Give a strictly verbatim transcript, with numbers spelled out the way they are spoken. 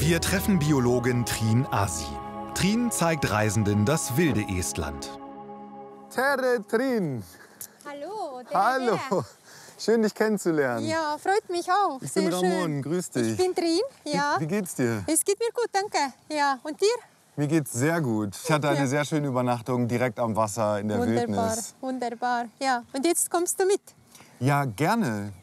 Wir treffen Biologin Trien Asi. Trien zeigt Reisenden das wilde Estland. Tere Trien. Hallo. Der Hallo. Der. Schön, dich kennenzulernen. Ja, freut mich auch. Ich Sehr bin Ramon, schön. grüß dich. Ich bin Trien, ja. Wie, wie geht's dir? Es geht mir gut, danke. Ja, und dir? Mir geht's sehr gut. Ich hatte eine Ja. sehr schöne Übernachtung direkt am Wasser in der Wunderbar, Wildnis. wunderbar. Ja, und jetzt kommst du mit. Ja, gerne.